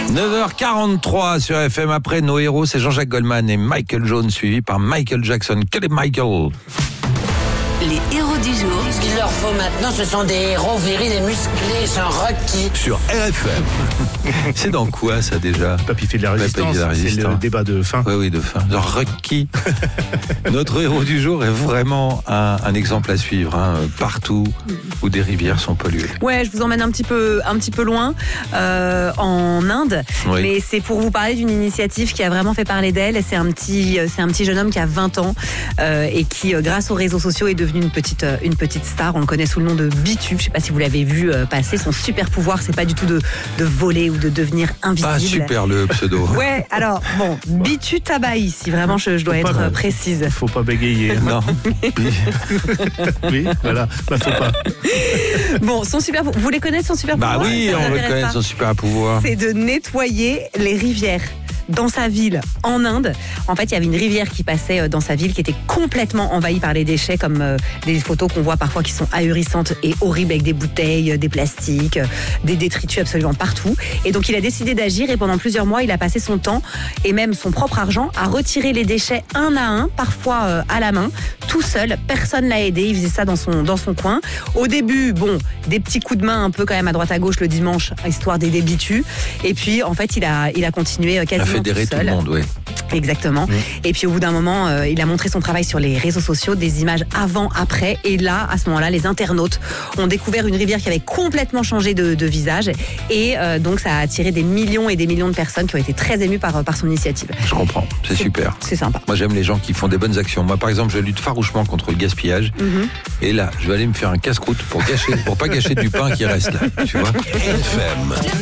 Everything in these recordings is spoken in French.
9h43 sur FM. Après nos héros, c'est Jean-Jacques Goldman et Michael Jones, suivi par Michael Jackson. Quel est Michael ? Les héros du jour. Ce qu'il leur faut maintenant, ce sont des héros virils et musclés, sans Rocky. Sur RFM. C'est dans quoi ça déjà ? Papy fait de la résistance. C'est le débat de fin. Oui, de fin. Genre Rocky. Notre héros du jour est vraiment un exemple à suivre, partout où des rivières sont polluées. Ouais, je vous emmène un petit peu loin, en Inde. Oui. Mais c'est pour vous parler d'une initiative qui a vraiment fait parler d'elle. C'est un petit jeune homme qui a 20 ans et qui, grâce aux réseaux sociaux, est devenu une petite star. On le connaît sous le nom de Bitu. Je sais pas si vous l'avez vu passer. Son super pouvoir, c'est pas du tout de voler ou de devenir invisible. Ah, super le pseudo. Ouais, alors, bon, Bitu Tabaï, si vraiment je dois être précise. Faut pas bégayer. Non. Oui, voilà. Faut pas. Bon, son super pouvoir, vous les connaissez, son super pouvoir? Bah oui, Ça on vous le intéresse connaît, pas son super pouvoir. C'est de nettoyer les rivières. Dans sa ville, en Inde, en fait, il y avait une rivière qui passait dans sa ville qui était complètement envahie par les déchets, comme des photos qu'on voit parfois qui sont ahurissantes et horribles, avec des bouteilles, des plastiques, des détritus absolument partout. Et donc, il a décidé d'agir et pendant plusieurs mois, il a passé son temps et même son propre argent à retirer les déchets un à un, parfois à la main, tout seul. Personne l'a aidé, il faisait ça dans son coin. Au début, bon, des petits coups de main un peu quand même à droite à gauche le dimanche, histoire d'aider Bitu. Et puis, en fait, il a continué quasiment Fédérer tout le monde, oui. Exactement. Et puis au bout d'un moment, il a montré son travail sur les réseaux sociaux, des images avant, après. Et là, à ce moment-là, les internautes ont découvert une rivière qui avait complètement changé de visage. Et donc, ça a attiré des millions et des millions de personnes qui ont été très émues par son initiative. Je comprends, c'est super. C'est sympa. Moi, j'aime les gens qui font des bonnes actions. Moi, par exemple, je lutte farouchement contre le gaspillage. Et là, je vais aller me faire un casse-croûte pour pas gâcher du pain qui reste là. Tu vois ? Le meilleur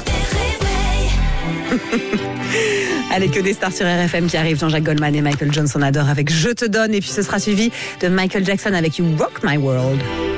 des réveils. Allez, que des stars sur RFM qui arrivent. Jean-Jacques Goldman et Michael Jones, on adore avec Je te donne. Et puis ce sera suivi de Michael Jackson avec You Rock My World.